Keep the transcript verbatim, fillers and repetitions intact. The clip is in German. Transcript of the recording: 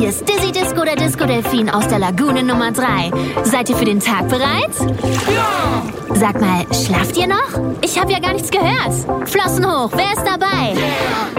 Hier ist Dizzy Disco, der Disco-Delfin aus der Lagune Nummer drei. Seid ihr für den Tag bereit? Ja! Sag mal, schlaft ihr noch? Ich habe ja gar nichts gehört. Flossen hoch, wer ist dabei? Yeah!